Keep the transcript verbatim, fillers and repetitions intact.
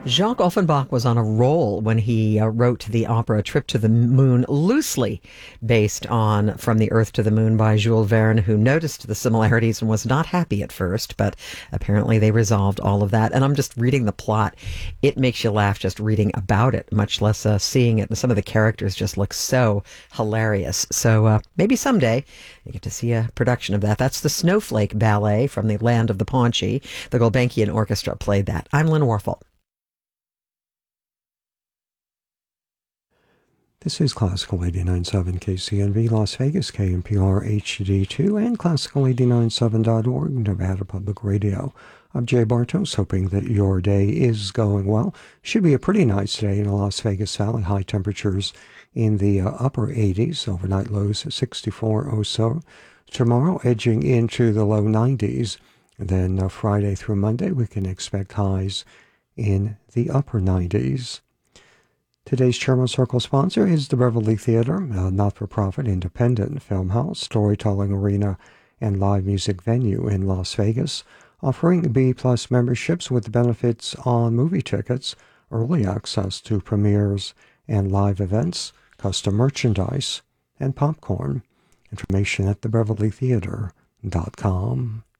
Jacques Offenbach was on a roll when he uh, wrote the opera Trip to the Moon, loosely based on From the Earth to the Moon by Jules Verne, who noticed the similarities and was not happy at first, but apparently they resolved all of that. And I'm just reading the plot. It makes you laugh just reading about it, much less uh, seeing it. And some of the characters just look so hilarious. So uh, maybe someday you get to see a production of that. That's the Snowflake Ballet from the land of the Paunchy. The Gulbenkian Orchestra played that. I'm Lynn Warfel. This is Classical eighty-nine point seven K C N V Las Vegas, K N P R H D two, and Classical eighty-nine point seven dot org, Nevada Public Radio. I'm Jay Bartos, hoping that your day is going well. Should be a pretty nice day in the Las Vegas Valley. High temperatures in the uh, upper eighties, overnight lows at sixty-four or so. Tomorrow, edging into the low nineties. Then uh, Friday through Monday, we can expect highs in the upper nineties. Today's Chairman Circle sponsor is the Beverly Theater, a not-for-profit independent film house, storytelling arena, and live music venue in Las Vegas, offering B-plus memberships with benefits on movie tickets, early access to premieres and live events, custom merchandise, and popcorn. Information at the beverly theater dot com.